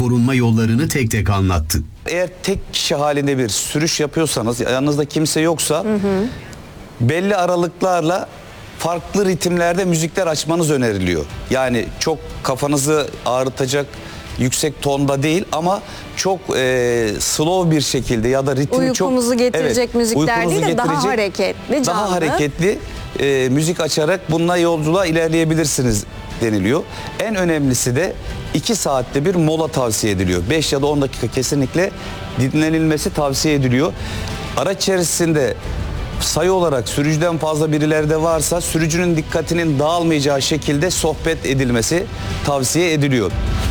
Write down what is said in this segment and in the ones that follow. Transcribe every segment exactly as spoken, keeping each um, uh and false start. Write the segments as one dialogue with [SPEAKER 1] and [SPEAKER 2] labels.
[SPEAKER 1] korunma yollarını tek tek anlattı.
[SPEAKER 2] Eğer tek kişi halinde bir sürüş yapıyorsanız, yanınızda kimse yoksa hı hı. belli aralıklarla farklı ritimlerde müzikler açmanız öneriliyor. Yani çok kafanızı ağrıtacak yüksek tonda değil ama çok e, slow bir şekilde ya da ritmi çok...
[SPEAKER 3] Uykumuzu getirecek evet, müzikler değil de daha hareketli, canlı.
[SPEAKER 2] Daha hareketli e, müzik açarak bununla yolculuğa ilerleyebilirsiniz deniliyor. En önemlisi de iki saatte bir mola tavsiye ediliyor. beş ya da on dakika kesinlikle dinlenilmesi tavsiye ediliyor. Araç içerisinde sayı olarak sürücüden fazla birileri de varsa sürücünün dikkatinin dağılmayacağı şekilde sohbet edilmesi tavsiye ediliyor.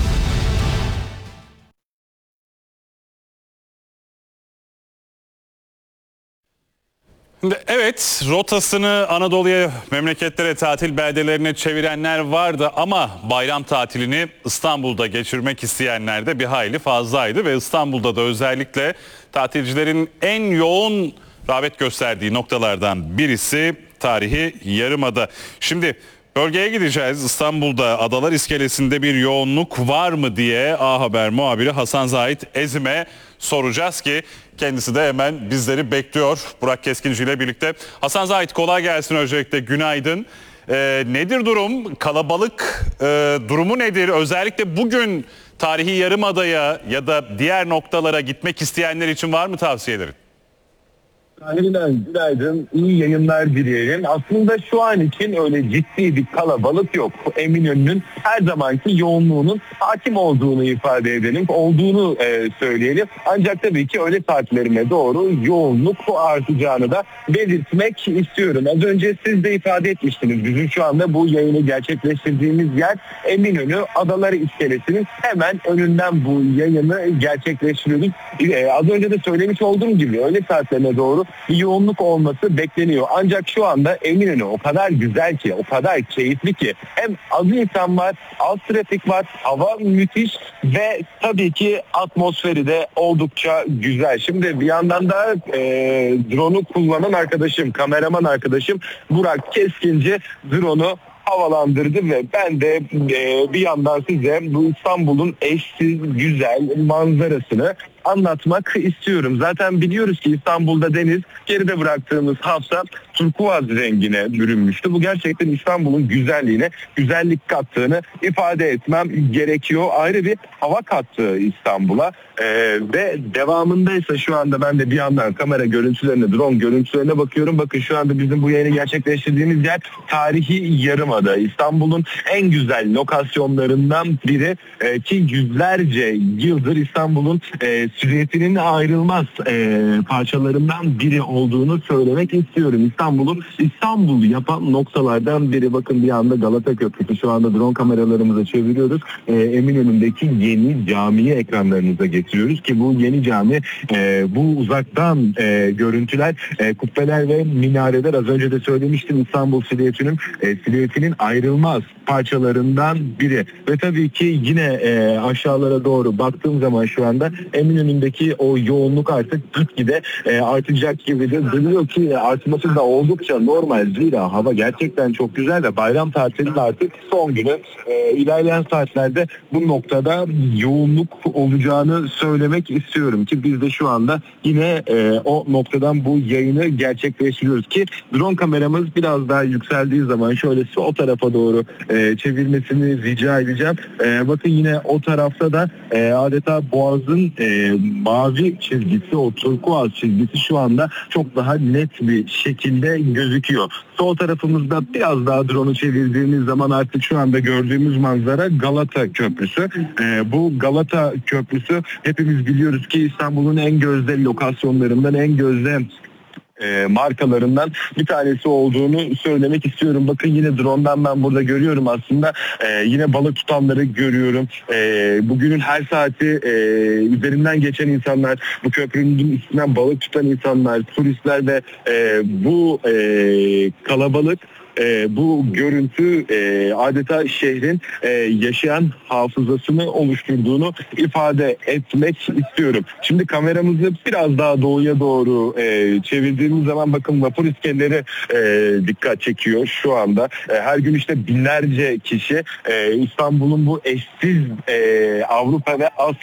[SPEAKER 4] Evet, rotasını Anadolu'ya, memleketlere, tatil beldelerine çevirenler vardı ama bayram tatilini İstanbul'da geçirmek isteyenler de bir hayli fazlaydı ve İstanbul'da da özellikle tatilcilerin en yoğun rağbet gösterdiği noktalardan birisi tarihi Yarımada. Şimdi bölgeye gideceğiz. İstanbul'da Adalar İskelesi'nde bir yoğunluk var mı diye A Haber muhabiri Hasan Zahit Ezim'e soracağız ki kendisi de hemen bizleri bekliyor Burak Keskinci ile birlikte. Hasan Zahit, kolay gelsin, öncelikle günaydın. Ee, nedir durum? Kalabalık e, durumu nedir? Özellikle bugün tarihi Yarımada'ya ya da diğer noktalara gitmek isteyenler için var mı tavsiyelerin?
[SPEAKER 5] Günaydın, günaydın. İyi yayınlar dileyelim. Aslında şu an için öyle ciddi bir kalabalık yok. Eminönü'nün her zamanki yoğunluğunun hakim olduğunu ifade edelim, olduğunu e, söyleyelim. Ancak tabii ki öğle saatlerine doğru yoğunluk artacağını da belirtmek istiyorum. Az önce siz de ifade etmiştiniz. Bizim şu anda bu yayını gerçekleştirdiğimiz yer Eminönü Adalar İskelesi'nin hemen önünden bu yayını gerçekleştiriyoruz. E, az önce de söylemiş olduğum gibi öğle saatlerine doğru bir yoğunluk olması bekleniyor. Ancak şu anda Eminönü o kadar güzel ki, o kadar keyifli ki. Hem az insan var, az trafik var, hava müthiş ve tabii ki atmosferi de oldukça güzel. Şimdi bir yandan da e, drone'u kullanan arkadaşım, kameraman arkadaşım Burak Keskinci drone'u havalandırdı ve ben de e, bir yandan size bu İstanbul'un eşsiz güzel manzarasını anlatmak istiyorum. Zaten biliyoruz ki İstanbul'da deniz geride bıraktığımız hafta turkuaz rengine bürünmüştü. Bu gerçekten İstanbul'un güzelliğine güzellik kattığını ifade etmem gerekiyor. Ayrı bir hava kattı İstanbul'a ee, ve devamındaysa şu anda ben de bir yandan kamera görüntülerine, drone görüntülerine bakıyorum. Bakın şu anda bizim bu yayını gerçekleştirdiğimiz yer tarihi Yarımada. İstanbul'un en güzel lokasyonlarından biri ee, ki yüzlerce yıldır İstanbul'un e, silüetinin ayrılmaz e, parçalarından biri olduğunu söylemek istiyorum. İstanbul'u İstanbul yapan noktalardan biri. Bakın bir anda Galata Köprüsü, şu anda drone kameralarımıza çeviriyoruz. E, Eminönü'ndeki yeni camiyi ekranlarınıza getiriyoruz ki bu yeni cami, e, bu uzaktan e, görüntüler, e, kubbeler ve minareler, az önce de söylemiştim, İstanbul silüetinin e, silüetinin ayrılmaz parçalarından biri. Ve tabii ki yine e, aşağılara doğru baktığım zaman şu anda Eminönü'ndeki o yoğunluk artık gitgide e, artacak gibi de duruyor ki artması da oldukça normal. Zira hava gerçekten çok güzel ve bayram tatilinin artık son günü. E, ilerleyen saatlerde bu noktada yoğunluk olacağını söylemek istiyorum ki biz de şu anda yine e, o noktadan bu yayını gerçekleştiriyoruz ki drone kameramız biraz daha yükseldiği zaman şöyle o tarafa doğru e, çevirmesini rica edeceğim. E, bakın yine o tarafta da e, adeta Boğaz'ın e, mavi çizgisi, o turkuaz çizgisi şu anda çok daha net bir şekilde gözüküyor. Sol tarafımızda biraz daha drone'u çevirdiğimiz zaman artık şu anda gördüğümüz manzara Galata Köprüsü. E, bu Galata Köprüsü hepimiz biliyoruz ki İstanbul'un en gözde lokasyonlarından, en gözde E, markalarından bir tanesi olduğunu söylemek istiyorum. Bakın yine drone'dan ben burada görüyorum aslında. E, yine balık tutanları görüyorum. E, bugünün her saati e, üzerinden geçen insanlar, bu köprünün üstünden balık tutan insanlar, turistler ve e, bu e, kalabalık, E, bu görüntü e, adeta şehrin e, yaşayan hafızasını oluşturduğunu ifade etmek istiyorum. Şimdi kameramızı biraz daha doğuya doğru e, çevirdiğimiz zaman bakın vapur iskelleri e, dikkat çekiyor şu anda. E, her gün işte binlerce kişi e, İstanbul'un bu eşsiz e, Avrupa ve Asya